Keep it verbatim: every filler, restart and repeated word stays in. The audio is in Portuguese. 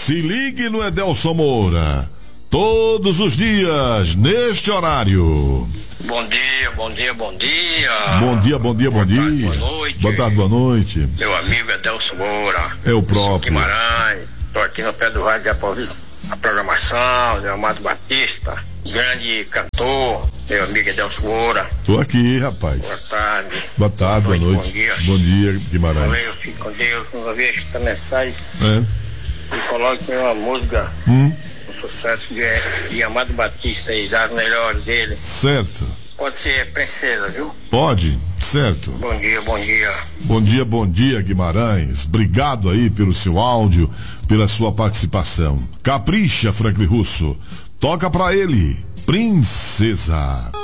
Se ligue no Edelson Moura. Todos os dias, neste horário. Bom dia, bom dia, bom dia. Bom dia, bom dia, bom dia. Boa tarde, boa noite. Boa tarde, boa noite. Meu amigo Edelson Moura. É o próprio. Guimarães. Estou aqui no pé do rádio já para ouvir a programação do Amado Batista, grande cantor, meu amigo Edelson Moura. Tô aqui, rapaz. Boa tarde. Boa tarde, boa noite. Bom dia. Bom dia, Guimarães. Valeu, fico com Deus. Uma vez esta mensagem É. e coloque uma música, Hum. um sucesso de, de Amado Batista e das melhores dele. Certo. Pode ser Princesa, viu? Pode, certo. Bom dia, bom dia. Bom dia, bom dia, Guimarães. Obrigado aí pelo seu áudio, pela sua participação. Capricha, Franklin Russo. Toca pra ele, Princesa.